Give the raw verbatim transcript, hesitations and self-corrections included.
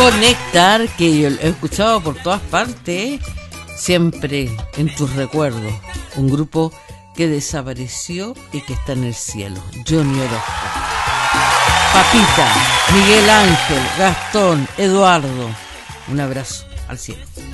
Conectar, que yo lo he escuchado por todas partes, siempre en tus recuerdos. Un grupo que desapareció y que está en el cielo. Johnny Orozco. Papita, Miguel Ángel, Gastón, Eduardo. Un abrazo al cielo.